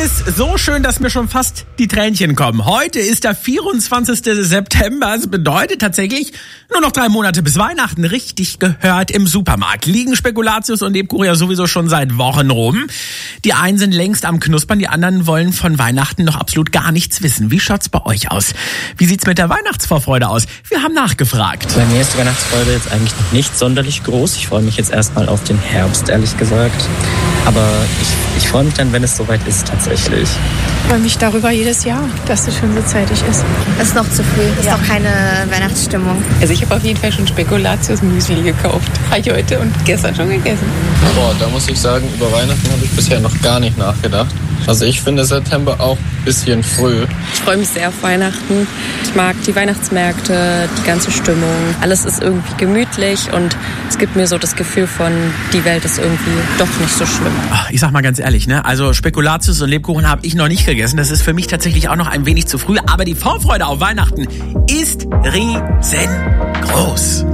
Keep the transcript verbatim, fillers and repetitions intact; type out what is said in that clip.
Vieles so schön, dass mir schon fast die Tränchen kommen. Heute ist der vierundzwanzigster September. Das bedeutet tatsächlich nur noch drei Monate bis Weihnachten. Richtig gehört, im Supermarkt liegen Spekulatius und Lebkuchen ja sowieso schon seit Wochen rum. Die einen sind längst am Knuspern, die anderen wollen von Weihnachten noch absolut gar nichts wissen. Wie schaut's bei euch aus? Wie sieht's mit der Weihnachtsvorfreude aus? Wir haben nachgefragt. Bei mir ist die Weihnachtsfreude jetzt eigentlich noch nicht sonderlich groß. Ich freue mich jetzt erstmal auf den Herbst, ehrlich gesagt. Aber ich, ich freue mich dann, wenn es soweit ist, tatsächlich. Ich freue mich darüber jedes Jahr, dass es schon so zeitig ist. Es ist noch zu früh, es ist Ja. noch keine Weihnachtsstimmung. Also ich habe auf jeden Fall schon Spekulatius-Müsli gekauft. Habe ich heute und gestern schon gegessen. Boah, da muss ich sagen, über Weihnachten habe ich bisher noch gar nicht nachgedacht. Also ich finde September auch ein bisschen früh. Ich freue mich sehr auf Weihnachten. Ich mag die Weihnachtsmärkte, die ganze Stimmung. Alles ist irgendwie gemütlich und es gibt mir so das Gefühl von, die Welt ist irgendwie doch nicht so schlimm. Ich sag mal ganz ehrlich, ne? Also Spekulatius und Lebkuchen habe ich noch nicht gegessen. Das ist für mich tatsächlich auch noch ein wenig zu früh. Aber die Vorfreude auf Weihnachten ist riesengroß.